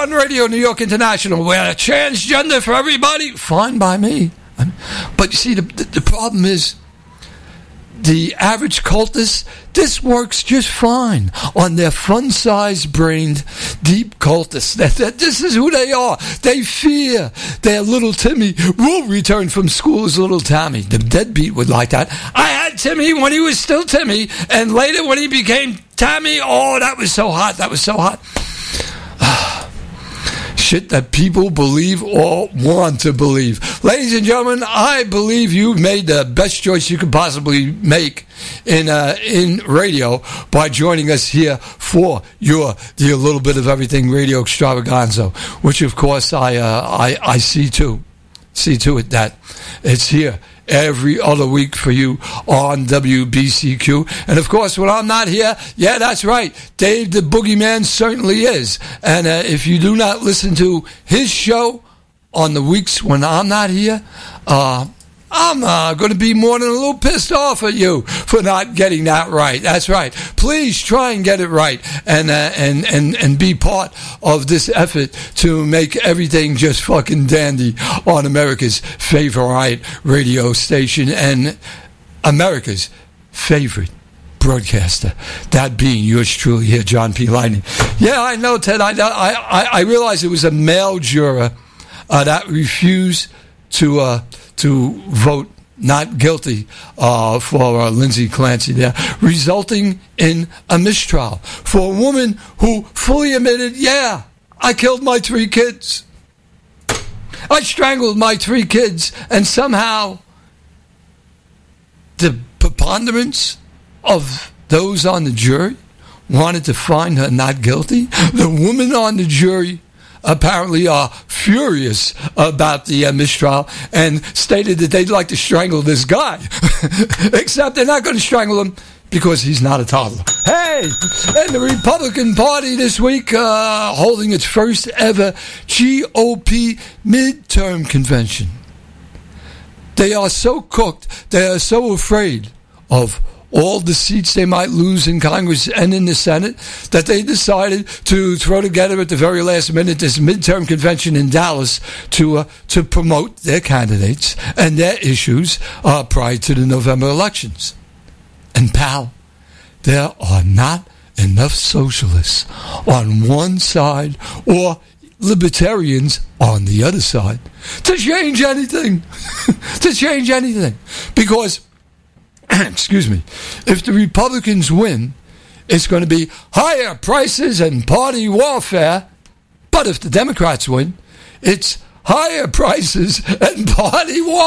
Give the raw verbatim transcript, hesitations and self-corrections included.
on Radio New York International. We're transgender for everybody. Fine by me. But you see, the, the, the problem is, the average cultist, this works just fine on their fun-sized brained, deep cultists. That, that this is who they are. They fear their little Timmy will return from school as little Tammy. The deadbeat would like that. I had Timmy when he was still Timmy, and later when he became Tammy, oh, that was so hot. That was so hot. Shit that people believe or want to believe. Ladies and gentlemen, I believe you made the best choice you could possibly make in uh, in radio by joining us here for your the A Little Bit of Everything Radio Extravaganza, which of course I uh, I I see to see to it that it's here every other week for you on W B C Q. And of course, when I'm not here, yeah, that's right, Dave the Boogeyman certainly is. And uh, if you do not listen to his show on the weeks when I'm not here, uh, I'm uh, going to be more than a little pissed off at you for not getting that right. That's right. Please try and get it right and uh, and and and be part of this effort to make everything just fucking dandy on America's favorite radio station and America's favorite broadcaster, that being yours truly here, John P. Lightning. Yeah, I know, Ted. I I I realized it was a male juror uh, that refused to. Uh, to vote not guilty uh, for uh, Lindsay Clancy there, resulting in a mistrial for a woman who fully admitted, yeah, I killed my three kids. I strangled my three kids, and somehow the preponderance of those on the jury wanted to find her not guilty. The women on the jury apparently are furious about the uh, mistrial and stated that they'd like to strangle this guy. Except they're not going to strangle him because he's not a toddler. Hey! And the Republican Party this week uh, holding its first ever G O P midterm convention. They are so cooked, they are so afraid of all the seats they might lose in Congress and in the Senate, that they decided to throw together at the very last minute this midterm convention in Dallas to uh, to promote their candidates and their issues uh, prior to the November elections. And pal, there are not enough socialists on one side or libertarians on the other side to change anything. to change anything. Because excuse me, if the Republicans win, it's going to be higher prices and party warfare. But if the Democrats win, it's higher prices and party warfare.